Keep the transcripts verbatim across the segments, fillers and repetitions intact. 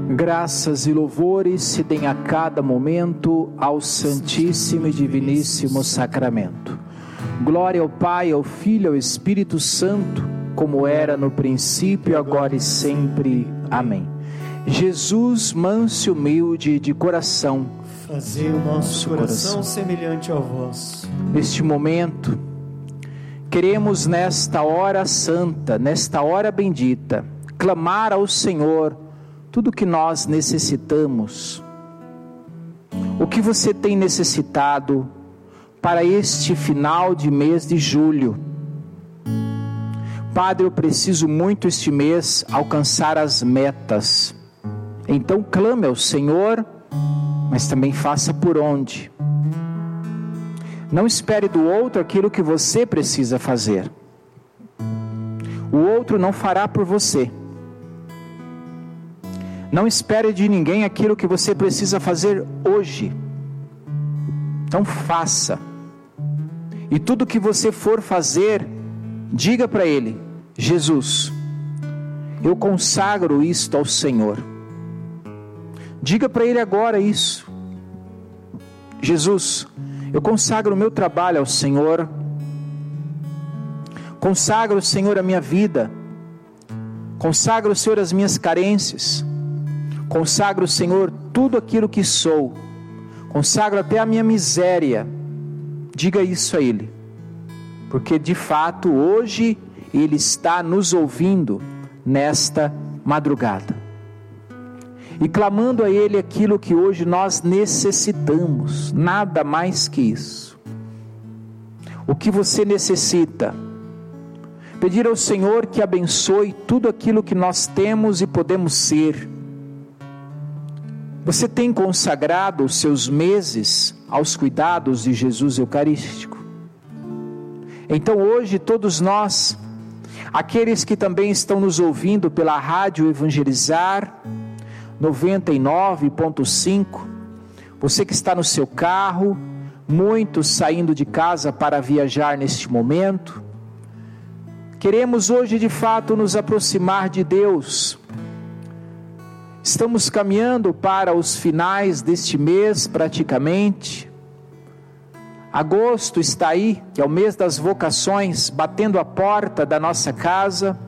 Graças e louvores se deem a cada momento ao Santíssimo e Diviníssimo Sacramento. Glória ao Pai, ao Filho e ao Espírito Santo, como era no princípio, agora e sempre. Amém. Jesus, manso e humilde de coração, fazei o nosso coração semelhante ao vosso. Neste momento, queremos nesta hora santa, nesta hora bendita, clamar ao Senhor tudo o que nós necessitamos. O que você tem necessitado para este final de mês de julho? Padre, eu preciso muito este mês alcançar as metas. Então clame ao Senhor, mas também faça por onde. Não espere do outro aquilo que você precisa fazer. O outro não fará por você. Não espere de ninguém aquilo que você precisa fazer hoje. Então faça. E tudo que você for fazer, diga para Ele: Jesus, eu consagro isto ao Senhor. Diga para Ele agora isso. Jesus, eu consagro o meu trabalho ao Senhor. Consagro, Senhor, a minha vida. Consagro, Senhor, as minhas carências. Consagro, Senhor, tudo aquilo que sou. Consagro até a minha miséria. Diga isso a Ele. Porque de fato hoje Ele está nos ouvindo nesta madrugada. E clamando a Ele aquilo que hoje nós necessitamos. Nada mais que isso. O que você necessita? Pedir ao Senhor que abençoe tudo aquilo que nós temos e podemos ser. Você tem consagrado os seus meses aos cuidados de Jesus Eucarístico? Então hoje todos nós, aqueles que também estão nos ouvindo pela Rádio Evangelizar noventa e nove ponto cinco, você que está no seu carro, muitos saindo de casa para viajar neste momento, queremos hoje de fato nos aproximar de Deus. Estamos caminhando para os finais deste mês praticamente. Agosto está aí, que é o mês das vocações, batendo a porta da nossa casa.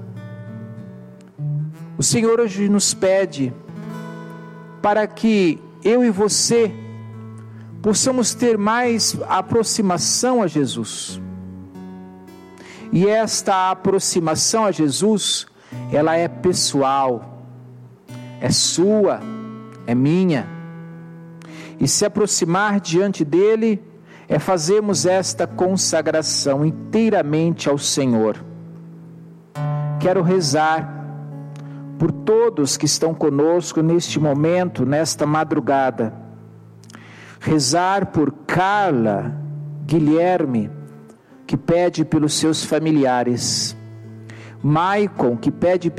O Senhor hoje nos pede para que eu e você possamos ter mais aproximação a Jesus. E esta aproximação a Jesus, ela é pessoal. É sua, é minha. E se aproximar diante dele é fazermos esta consagração inteiramente ao Senhor. Quero rezar por todos que estão conosco neste momento, nesta madrugada. Rezar por Carla Guilherme, que pede pelos seus familiares. Maicon, que pede